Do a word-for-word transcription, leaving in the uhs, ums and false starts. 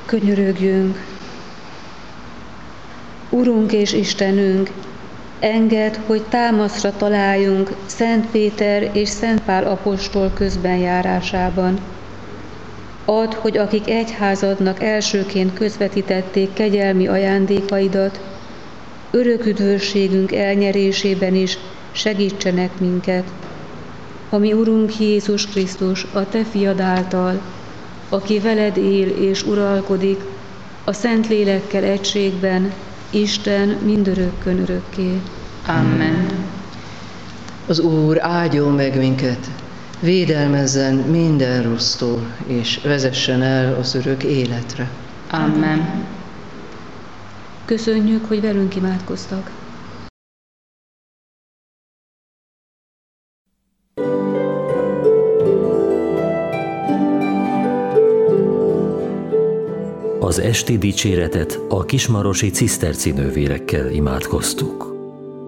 Könyörögjünk. Urunk és Istenünk, engedd, hogy támaszra találjunk Szent Péter és Szent Pál apostol közbenjárásában. Add, hogy akik egyházadnak elsőként közvetítették kegyelmi ajándékaidat, örök üdvösségünk elnyerésében is segítsenek minket. A mi Urunk Jézus Krisztus, a Te fiad által, aki veled él és uralkodik, a Szent Lélekkel egységben, Isten mindörökkön örökké. Amen. Az Úr áldjon meg minket, védelmezzen minden rossztól, és vezessen el az örök életre. Amen. Köszönjük, hogy velünk imádkoztak. Az esti dicséretet a kismarosi ciszterci nővérekkel imádkoztuk.